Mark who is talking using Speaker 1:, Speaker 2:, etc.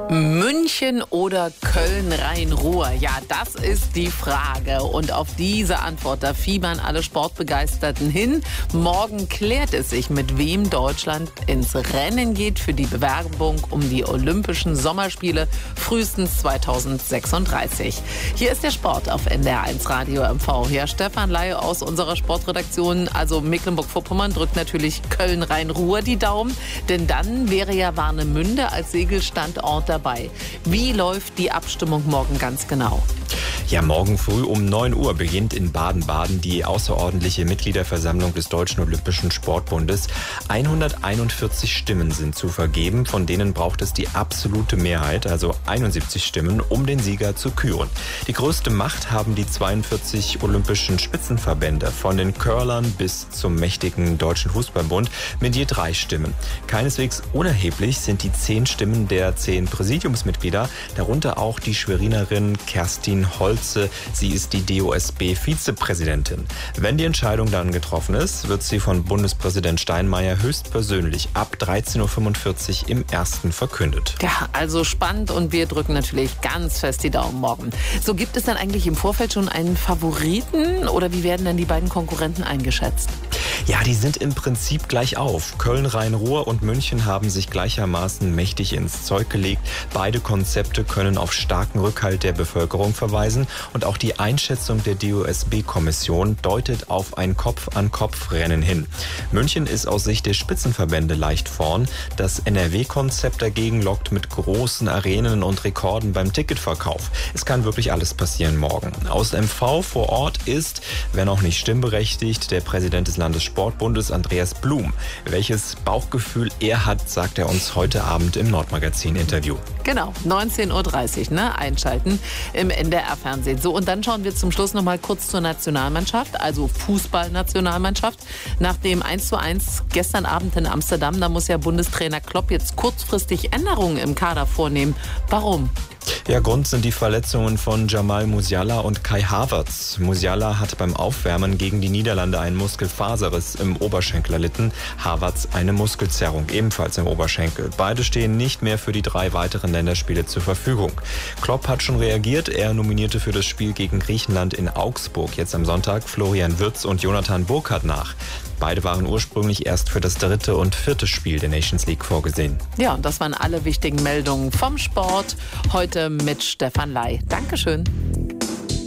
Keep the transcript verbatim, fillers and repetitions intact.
Speaker 1: München oder Köln-Rhein-Ruhr? Ja, das ist die Frage. Und auf diese Antwort, da fiebern alle Sportbegeisterten hin. Morgen klärt es sich, mit wem Deutschland ins Rennen geht für die Bewerbung um die Olympischen Sommerspiele frühestens zweitausendsechsunddreißig. Hier ist der Sport auf N D R eins Radio M V. Ja, Stefan Ley aus unserer Sportredaktion, also Mecklenburg-Vorpommern, drückt natürlich Köln-Rhein-Ruhr die Daumen. Denn dann wäre ja Warnemünde als Segelstandort dabei. Wie läuft die Abstimmung morgen ganz genau?
Speaker 2: Ja, morgen früh um neun Uhr beginnt in Baden-Baden die außerordentliche Mitgliederversammlung des Deutschen Olympischen Sportbundes. hunderteinundvierzig Stimmen sind zu vergeben, von denen braucht es die absolute Mehrheit, also einundsiebzig Stimmen, um den Sieger zu küren. Die größte Macht haben die zweiundvierzig olympischen Spitzenverbände, von den Curlern bis zum mächtigen Deutschen Fußballbund, mit je drei Stimmen. Keineswegs unerheblich sind die zehn Stimmen der zehn Präsidiumsmitglieder, darunter auch die Schwerinerin Kerstin Holze. Sie ist die D O S B-Vizepräsidentin. Wenn die Entscheidung dann getroffen ist, wird sie von Bundespräsident Steinmeier höchstpersönlich ab dreizehn Uhr fünfundvierzig im Ersten verkündet.
Speaker 1: Ja, also spannend, und wir drücken natürlich ganz fest die Daumen morgen. So, gibt es dann eigentlich im Vorfeld schon einen Favoriten oder wie werden denn die beiden Konkurrenten eingeschätzt?
Speaker 2: Ja, die sind im Prinzip gleich auf. Köln, Rhein-Ruhr und München haben sich gleichermaßen mächtig ins Zeug gelegt. Beide Konzepte können auf starken Rückhalt der Bevölkerung verweisen. Und auch die Einschätzung der D O S B-Kommission deutet auf ein Kopf-an-Kopf-Rennen hin. München ist aus Sicht der Spitzenverbände leicht vorn. Das N R W-Konzept dagegen lockt mit großen Arenen und Rekorden beim Ticketverkauf. Es kann wirklich alles passieren morgen. Aus M V vor Ort ist, wenn auch nicht stimmberechtigt, der Präsident des Landessportbundes Andreas Blum. Welches Bauchgefühl er hat, sagt er uns heute Abend im Nordmagazin-Interview.
Speaker 1: Genau, neunzehn Uhr dreißig, ne? Einschalten im N D R-Fernsehen. So, und dann schauen wir zum Schluss noch mal kurz zur Nationalmannschaft, also Fußballnationalmannschaft. Nach dem eins zu eins gestern Abend in Amsterdam, da muss ja Bundestrainer Klopp jetzt kurzfristig Änderungen im Kader vornehmen. Warum?
Speaker 2: Ja, Grund sind die Verletzungen von Jamal Musiala und Kai Havertz. Musiala hat beim Aufwärmen gegen die Niederlande einen Muskelfaserriss im Oberschenkel erlitten. Havertz eine Muskelzerrung, ebenfalls im Oberschenkel. Beide stehen nicht mehr für die drei weiteren Länderspiele zur Verfügung. Klopp hat schon reagiert. Er nominierte für das Spiel gegen Griechenland in Augsburg jetzt am Sonntag Florian Wirtz und Jonathan Burkhardt nach. Beide waren ursprünglich erst für das dritte und vierte Spiel der Nations League vorgesehen.
Speaker 1: Ja, und das waren alle wichtigen Meldungen vom Sport. Heute mit Stefan Ley. Dankeschön.